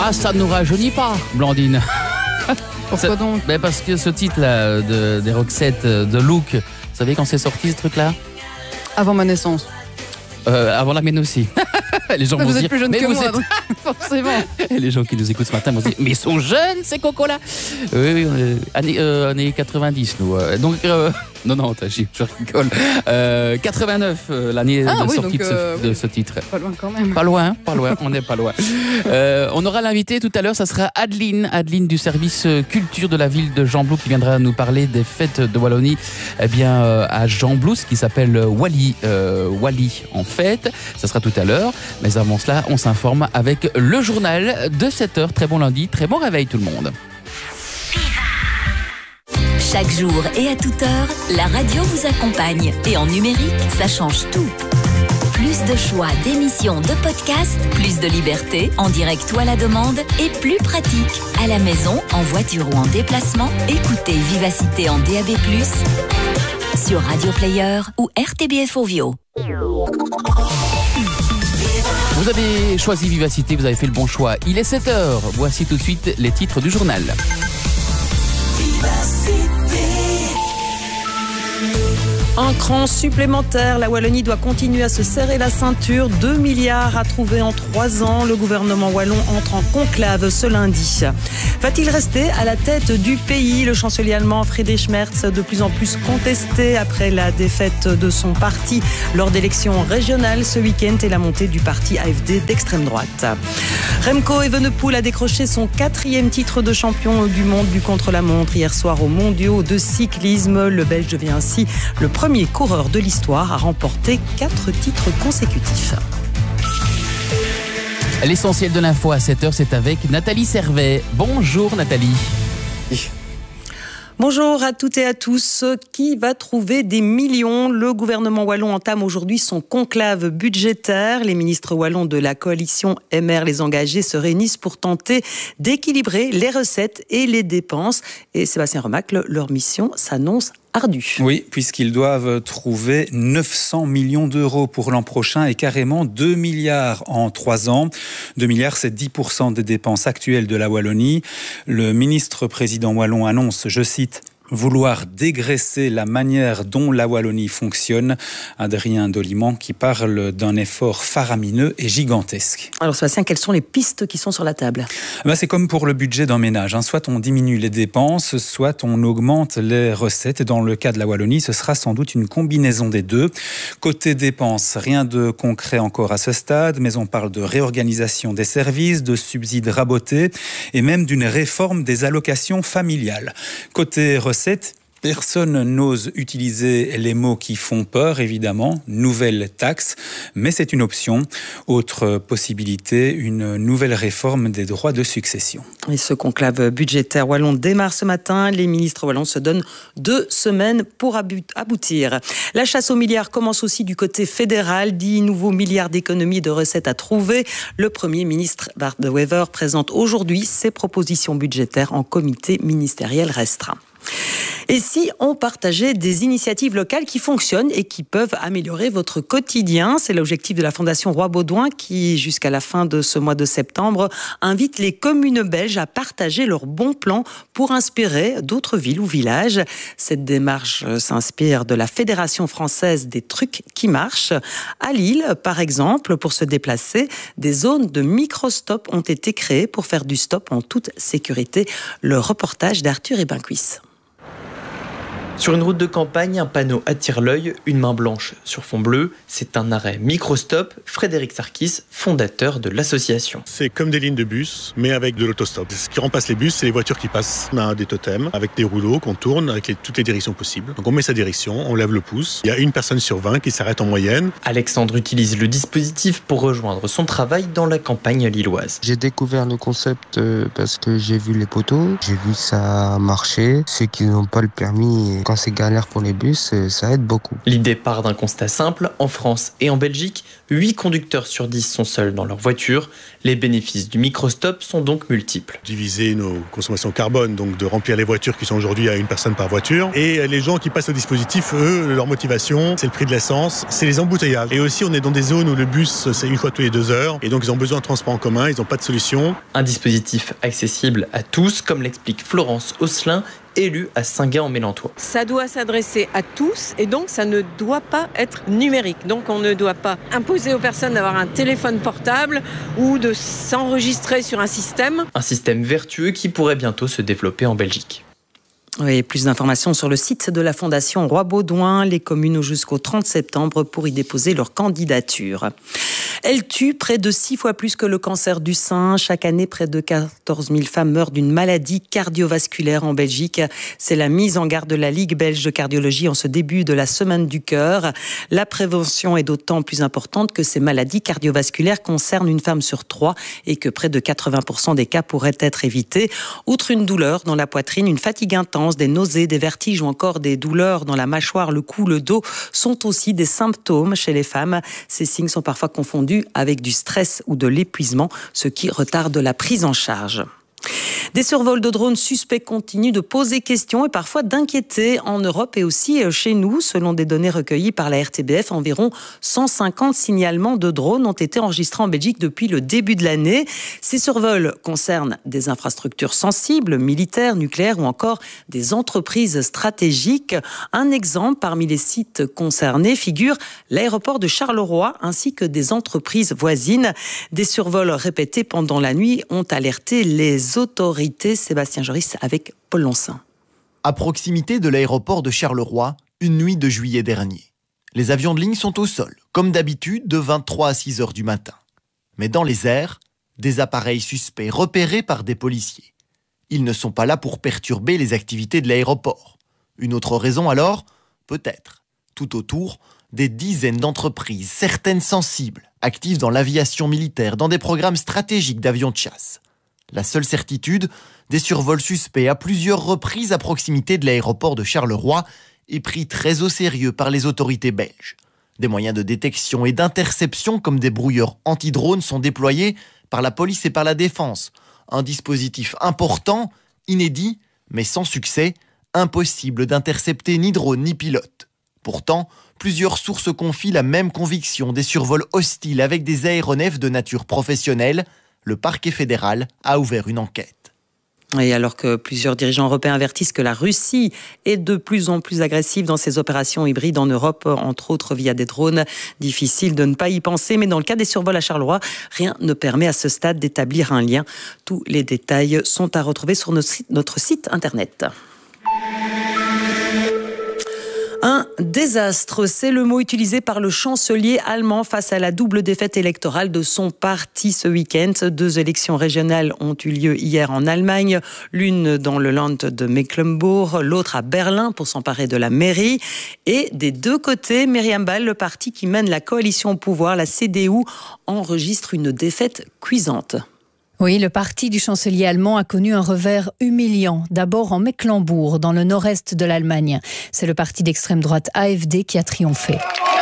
Ah, ça ne nous rajeunit pas, Blandine. Pourquoi donc? Parce que ce titre-là, des Roxette, de Look, vous savez quand c'est sorti ce truc-là? Avant ma naissance. Avant la mienne aussi. Les gens vont Vous dire, êtes plus jeune mais que vous moi, êtes... donc, forcément. Et les gens qui nous écoutent ce matin vont se dire, mais ils sont jeunes ces cocos-là. Oui, années 90, nous. Donc, non, je rigole. 89, l'année de sortie de ce titre. Pas loin quand même. Pas loin, on n'est pas loin. On aura l'invité tout à l'heure, ça sera Adeline du service culture de la ville de Gembloux qui viendra nous parler des fêtes de Wallonie à Gembloux, qui s'appelle Wally en fait. Ça sera tout à l'heure. Mais avant cela, on s'informe avec le journal de 7h. Très bon lundi, très bon réveil tout le monde. Chaque jour et à toute heure, la radio vous accompagne. Et en numérique, ça change tout. Plus de choix d'émissions, de podcasts, plus de liberté, en direct ou à la demande, et plus pratique. À la maison, en voiture ou en déplacement, écoutez Vivacité en DAB+, sur Radio Player ou RTBF Ovio. Vous avez choisi Vivacité, vous avez fait le bon choix. Il est 7h. Voici tout de suite les titres du journal. Un cran supplémentaire, la Wallonie doit continuer à se serrer la ceinture. 2 milliards à trouver en 3 ans. Le gouvernement wallon entre en conclave ce lundi. Va-t-il rester à la tête du pays? Le chancelier allemand Friedrich Merz, de plus en plus contesté après la défaite de son parti lors d'élections régionales ce week-end et la montée du parti AfD d'extrême droite. Remco Evenepoel a décroché son 4e titre de champion du monde du contre-la-montre hier soir aux mondiaux de cyclisme. Le Belge devient ainsi le premier coureur de l'histoire à remporter 4 titres consécutifs. L'essentiel de l'info à 7h, c'est avec Nathalie Servet. Bonjour Nathalie. Bonjour à toutes et à tous. Qui va trouver des millions? Le gouvernement wallon entame aujourd'hui son conclave budgétaire. Les ministres wallons de la coalition MR Les Engagés se réunissent pour tenter d'équilibrer les recettes et les dépenses. Et Sébastien Remacle, leur mission s'annonce ardue. Oui, puisqu'ils doivent trouver 900 millions d'euros pour l'an prochain et carrément 2 milliards en 3 ans. 2 milliards, c'est 10% des dépenses actuelles de la Wallonie. Le ministre-président wallon annonce, je cite, vouloir dégraisser la manière dont la Wallonie fonctionne. Adrien Doliment qui parle d'un effort faramineux et gigantesque. Alors Sébastien, quelles sont les pistes qui sont sur la table? C'est comme pour le budget d'un ménage. Soit on diminue les dépenses, soit on augmente les recettes. Et dans le cas de la Wallonie, ce sera sans doute une combinaison des deux. Côté dépenses, rien de concret encore à ce stade, mais on parle de réorganisation des services, de subsides rabotés et même d'une réforme des allocations familiales. Côté recettes, personne n'ose utiliser les mots qui font peur, évidemment. Nouvelle taxe, mais c'est une option. Autre possibilité, une nouvelle réforme des droits de succession. Et ce conclave budgétaire wallon démarre ce matin. Les ministres wallons se donnent 2 semaines pour aboutir. La chasse aux milliards commence aussi du côté fédéral. 10 nouveaux milliards d'économies et de recettes à trouver. Le Premier ministre Bart De Wever présente aujourd'hui ses propositions budgétaires en comité ministériel restreint. Et si on partageait des initiatives locales qui fonctionnent et qui peuvent améliorer votre quotidien? C'est l'objectif de la Fondation Roi Baudouin qui, jusqu'à la fin de ce mois de septembre, invite les communes belges à partager leurs bons plans pour inspirer d'autres villes ou villages. Cette démarche s'inspire de la Fédération française des trucs qui marchent. À Lille, par exemple, pour se déplacer, des zones de micro-stop ont été créées pour faire du stop en toute sécurité. Le reportage d'Arthur Ebincuisse. Sur une route de campagne, un panneau attire l'œil, une main blanche sur fond bleu. C'est un arrêt micro-stop. Frédéric Sarkis, fondateur de l'association. C'est comme des lignes de bus, mais avec de l'autostop. Ce qui remplace les bus, c'est les voitures qui passent. On a des totems avec des rouleaux qu'on tourne avec toutes les directions possibles. Donc on met sa direction, on lève le pouce. Il y a une personne sur 20 qui s'arrête en moyenne. Alexandre utilise le dispositif pour rejoindre son travail dans la campagne lilloise. J'ai découvert le concept parce que j'ai vu les poteaux. J'ai vu ça marcher. Ceux qui n'ont pas le permis Quand c'est galère pour les bus, ça aide beaucoup. L'idée part d'un constat simple. En France et en Belgique, 8 conducteurs sur 10 sont seuls dans leur voiture. Les bénéfices du microstop sont donc multiples. Diviser nos consommations carbone, donc de remplir les voitures qui sont aujourd'hui à une personne par voiture. Et les gens qui passent au dispositif, eux, leur motivation, c'est le prix de l'essence, c'est les embouteillages. Et aussi, on est dans des zones où le bus, c'est une fois tous les 2 heures. Et donc, ils ont besoin de transport en commun, ils n'ont pas de solution. Un dispositif accessible à tous, comme l'explique Florence Osselin, élue à Saint-Gay-en-Mélantois. Ça doit s'adresser à tous et donc ça ne doit pas être numérique. Donc on ne doit pas imposer aux personnes d'avoir un téléphone portable ou de s'enregistrer sur un système. Un système vertueux qui pourrait bientôt se développer en Belgique. Oui, plus d'informations sur le site de la Fondation Roi-Baudouin. Les communes ont jusqu'au 30 septembre pour y déposer leur candidature. Elle tue près de 6 fois plus que le cancer du sein. Chaque année, près de 14 000 femmes meurent d'une maladie cardiovasculaire en Belgique. C'est la mise en garde de la Ligue belge de cardiologie en ce début de la semaine du cœur. La prévention est d'autant plus importante que ces maladies cardiovasculaires concernent une femme sur 3 et que près de 80% des cas pourraient être évités. Outre une douleur dans la poitrine, une fatigue intense, des nausées, des vertiges ou encore des douleurs dans la mâchoire, le cou, le dos sont aussi des symptômes chez les femmes. Ces signes sont parfois confondus avec du stress ou de l'épuisement, ce qui retarde la prise en charge. Des survols de drones suspects continuent de poser questions et parfois d'inquiéter en Europe et aussi chez nous. Selon des données recueillies par la RTBF, environ 150 signalements de drones ont été enregistrés en Belgique depuis le début de l'année. Ces survols concernent des infrastructures sensibles, militaires, nucléaires ou encore des entreprises stratégiques. Un exemple parmi les sites concernés figure l'aéroport de Charleroi ainsi que des entreprises voisines. Des survols répétés pendant la nuit ont alerté les autorités. Sébastien Joris avec Paul Lonsin. À proximité de l'aéroport de Charleroi, une nuit de juillet dernier. Les avions de ligne sont au sol, comme d'habitude, de 23 à 6 heures du matin. Mais dans les airs, des appareils suspects repérés par des policiers. Ils ne sont pas là pour perturber les activités de l'aéroport. Une autre raison alors ? Peut-être. Tout autour, des dizaines d'entreprises, certaines sensibles, actives dans l'aviation militaire, dans des programmes stratégiques d'avions de chasse. La seule certitude, des survols suspects à plusieurs reprises à proximité de l'aéroport de Charleroi est pris très au sérieux par les autorités belges. Des moyens de détection et d'interception comme des brouilleurs anti-drones sont déployés par la police et par la défense. Un dispositif important, inédit, mais sans succès, impossible d'intercepter ni drone ni pilote. Pourtant, plusieurs sources confient la même conviction des survols hostiles avec des aéronefs de nature professionnelle. Le parquet fédéral a ouvert une enquête. Et alors que plusieurs dirigeants européens avertissent que la Russie est de plus en plus agressive dans ses opérations hybrides en Europe, entre autres via des drones, difficile de ne pas y penser. Mais dans le cas des survols à Charleroi, rien ne permet à ce stade d'établir un lien. Tous les détails sont à retrouver sur notre site internet. Un désastre, c'est le mot utilisé par le chancelier allemand face à la double défaite électorale de son parti ce week-end. 2 élections régionales ont eu lieu hier en Allemagne, l'une dans le Land de Mecklembourg, l'autre à Berlin pour s'emparer de la mairie. Et des deux côtés, Myriam Ball, le parti qui mène la coalition au pouvoir, la CDU, enregistre une défaite cuisante. Oui, le parti du chancelier allemand a connu un revers humiliant. D'abord en Mecklembourg, dans le nord-est de l'Allemagne. C'est le parti d'extrême droite AfD qui a triomphé.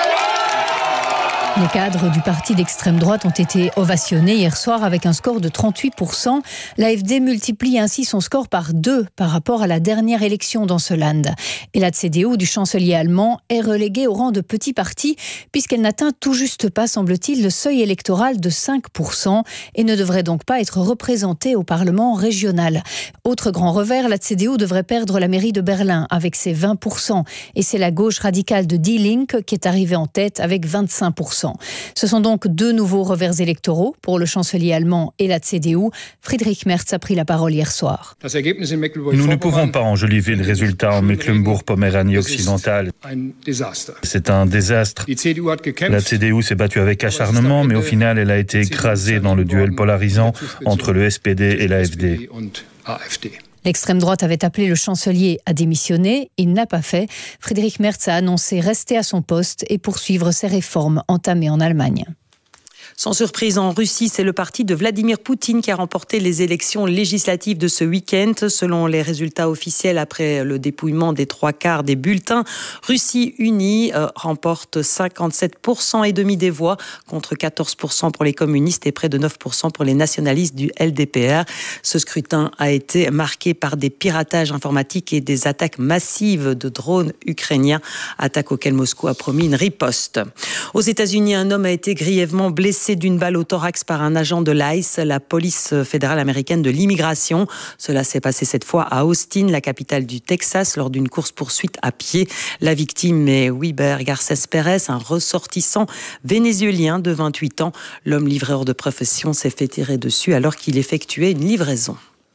Les cadres du parti d'extrême droite ont été ovationnés hier soir avec un score de 38%. L'AfD multiplie ainsi son score par 2 par rapport à la dernière élection dans ce land. Et la CDU du chancelier allemand est reléguée au rang de petit parti puisqu'elle n'atteint tout juste pas, semble-t-il, le seuil électoral de 5% et ne devrait donc pas être représentée au Parlement régional. Autre grand revers, la CDU devrait perdre la mairie de Berlin avec ses 20%. Et c'est la gauche radicale de Die Linke qui est arrivée en tête avec 25%. Ce sont donc 2 nouveaux revers électoraux pour le chancelier allemand et la CDU. Friedrich Merz a pris la parole hier soir. Nous ne pouvons pas enjoliver le résultat en Mecklembourg-Poméranie occidentale. C'est un désastre. La CDU s'est battue avec acharnement, mais au final, elle a été écrasée dans le duel polarisant entre le SPD et l'AfD. L'extrême droite avait appelé le chancelier à démissionner. Il n'a pas fait. Friedrich Merz a annoncé rester à son poste et poursuivre ses réformes entamées en Allemagne. Sans surprise, en Russie, c'est le parti de Vladimir Poutine qui a remporté les élections législatives de ce week-end. Selon les résultats officiels, après le dépouillement des 3/4 des bulletins, Russie Unie remporte 57,5% des voix contre 14% pour les communistes et près de 9% pour les nationalistes du LDPR. Ce scrutin a été marqué par des piratages informatiques et des attaques massives de drones ukrainiens, attaques auxquelles Moscou a promis une riposte. Aux États-Unis, un homme a été grièvement blessé d'une balle au thorax par un agent de l'ICE, la police fédérale américaine de l'immigration. Cela s'est passé cette fois à Austin, la capitale du Texas, lors d'une course-poursuite à pied. La victime est Weber Garcés Pérez, un ressortissant vénézuélien de 28 ans. L'homme livreur de profession s'est fait tirer dessus alors qu'il effectuait une livraison.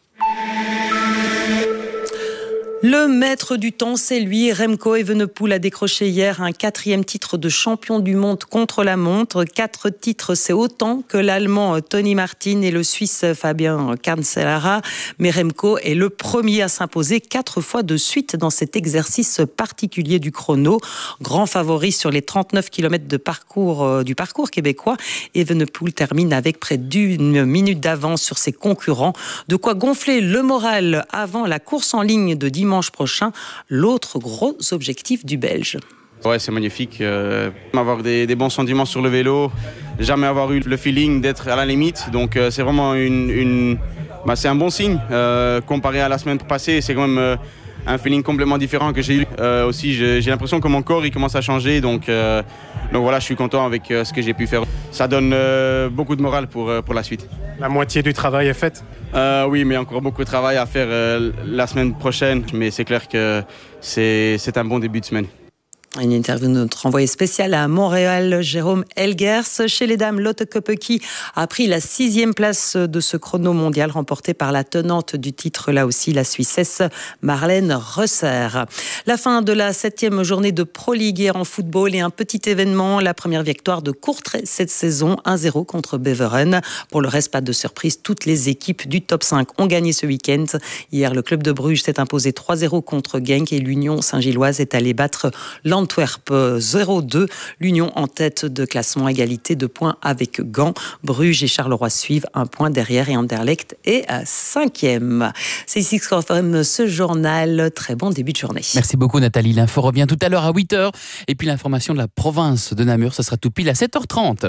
Le maître du temps, c'est lui. Remco Evenepoel a décroché hier un 4e titre de champion du monde contre la montre. 4 titres, c'est autant que l'Allemand Tony Martin et le Suisse Fabien Cancellara. Mais Remco est le premier à s'imposer 4 fois de suite dans cet exercice particulier du chrono. Grand favori sur les 39 km de parcours, du parcours québécois. Evenepoel termine avec près d'1 minute d'avance sur ses concurrents. De quoi gonfler le moral avant la course en ligne de dimanche prochain, l'autre gros objectif du Belge. Ouais, c'est magnifique. Avoir des bons sentiments sur le vélo, jamais avoir eu le feeling d'être à la limite. Donc c'est vraiment c'est un bon signe. Comparé à la semaine passée, c'est quand même un feeling complètement différent que j'ai eu. Aussi, j'ai l'impression que mon corps il commence à changer. Donc voilà, je suis content avec ce que j'ai pu faire. Ça donne beaucoup de morale pour la suite. La moitié du travail est faite. Oui, mais encore beaucoup de travail à faire la semaine prochaine. Mais c'est clair que c'est un bon début de semaine. Une interview de notre envoyé spécial à Montréal, Jérôme Elgers. Chez les dames, Lotte Kopecky a pris la 6e place de ce chrono mondial remporté par la tenante du titre, là aussi, la Suissesse Marlène Rösser. La fin de la 7e journée de Pro League hier en football et un petit événement, la première victoire de Courtrai cette saison, 1-0 contre Beveren. Pour le reste, pas de surprise, toutes les équipes du top 5 ont gagné ce week-end. Hier, le club de Bruges s'est imposé 3-0 contre Genk et l'Union Saint-Gilloise est allée battre l'Antwerp 0-2. L'Union en tête de classement, égalité de points avec Gand. Bruges et Charleroi suivent 1 point derrière et Anderlecht est à 5e. C'est ici que se referme ce journal. Très bon début de journée. Merci beaucoup Nathalie. L'info revient tout à l'heure à 8h. Et puis l'information de la province de Namur, ça sera tout pile à 7h30.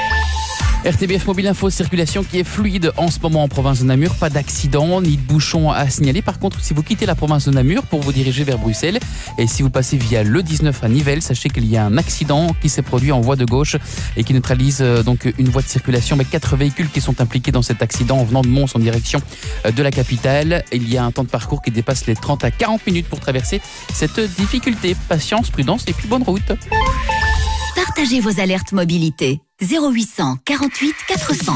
RTBF Mobile Info, circulation qui est fluide en ce moment en province de Namur. Pas d'accident ni de bouchon à signaler. Par contre, si vous quittez la province de Namur pour vous diriger vers Bruxelles et si vous passez via le 19 à Nivelles, sachez qu'il y a un accident qui s'est produit en voie de gauche et qui neutralise donc une voie de circulation avec 4 véhicules qui sont impliqués dans cet accident en venant de Mons en direction de la capitale. Il y a un temps de parcours qui dépasse les 30 à 40 minutes pour traverser cette difficulté. Patience, prudence et puis bonne route. Partagez vos alertes mobilité. 0800 48 400.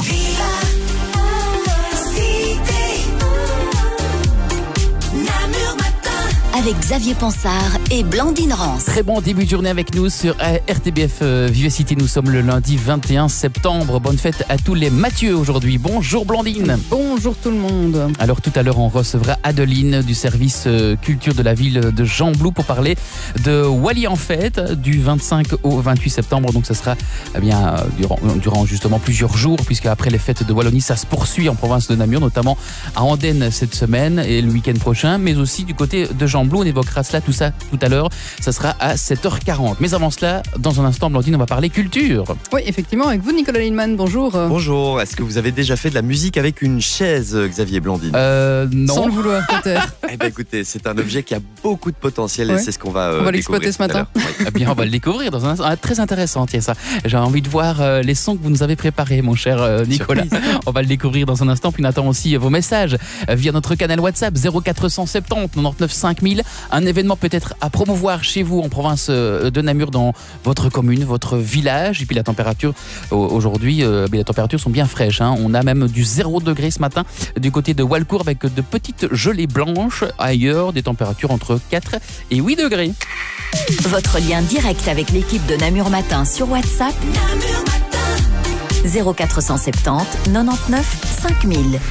Avec Xavier Ponsard et Blandine Rance. Très bon début de journée avec nous sur RTBF Vivacité. Nous sommes le lundi 21 septembre. Bonne fête à tous les Mathieu aujourd'hui. Bonjour Blandine. Bonjour tout le monde. Alors tout à l'heure, on recevra Adeline du service culture de la ville de Gembloux pour parler de Wally en fête du 25 au 28 septembre. Donc ça sera durant justement plusieurs jours, puisque après les fêtes de Wallonie, ça se poursuit en province de Namur, notamment à Andenne cette semaine et le week-end prochain, mais aussi du côté de Gembloux. On évoquera cela, tout ça, tout à l'heure. Ça sera à 7h40. Mais avant cela, dans un instant, Blandine, on va parler culture. Oui, effectivement, avec vous, Nicolas Lindman. Bonjour. Bonjour. Est-ce que vous avez déjà fait de la musique avec une chaise, Xavier Blandine? Non. Sans le vouloir, peut-être. Eh bien, écoutez, c'est un objet qui a beaucoup de potentiel et c'est ce qu'on va on va l'exploiter ce matin. Oui. Eh bien, on va le découvrir dans un instant. Très intéressant, tiens, ça. J'ai envie de voir les sons que vous nous avez préparés, mon cher Nicolas. On va le découvrir dans un instant. Puis, on attend aussi vos messages via notre canal WhatsApp 0470 99 5000. Un événement peut-être à promouvoir chez vous en province de Namur, dans votre commune, votre village. Et puis la température aujourd'hui, les températures sont bien fraîches. On a même du 0 degré ce matin du côté de Walcourt avec de petites gelées blanches. Ailleurs, des températures entre 4 et 8 degrés. Votre lien direct avec l'équipe de Namur Matin sur WhatsApp. Namur Matin. 0470 99 5000.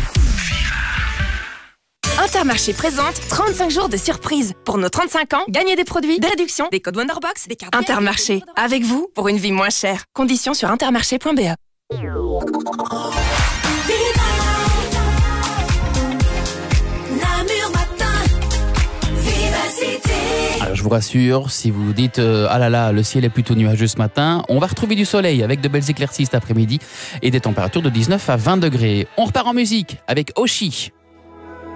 Intermarché présente 35 jours de surprise. Pour nos 35 ans, gagnez des produits, des réductions, des codes Wonderbox, des cartes. Intermarché, avec vous pour une vie moins chère. Conditions sur intermarché.be. Alors, je vous rassure, si vous dites ah là là, le ciel est plutôt nuageux ce matin, on va retrouver du soleil avec de belles éclaircies cet après-midi et des températures de 19 à 20 degrés. On repart en musique avec Oshi.